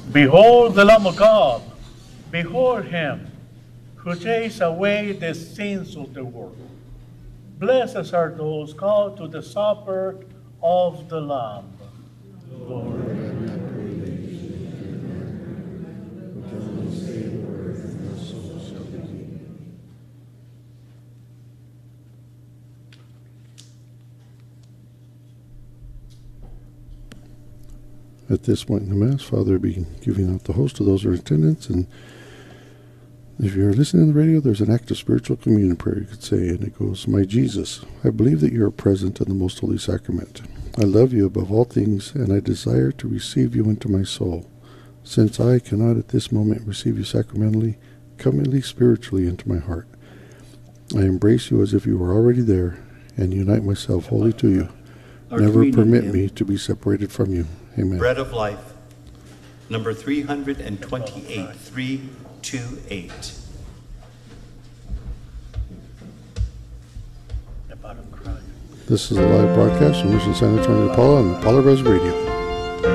Behold the Lamb of God. Behold him who takes away the sins of the world. Blessed are those called to the supper of the Lamb. Lord. At this point in the Mass, Father will be giving out the host to those who are in attendance. And if you're listening on the radio, there's an act of spiritual communion prayer you could say, and it goes, My Jesus, I believe that you are present in the most holy sacrament. I love you above all things, and I desire to receive you into my soul. Since I cannot at this moment receive you sacramentally, come at least spiritually into my heart. I embrace you as if you were already there, and unite myself wholly to you. Never permit me to be separated from you. Amen. Bread of Life, number 328, 328. This is a live broadcast from Mission San Antonio de Paula on the Paula Res Radio.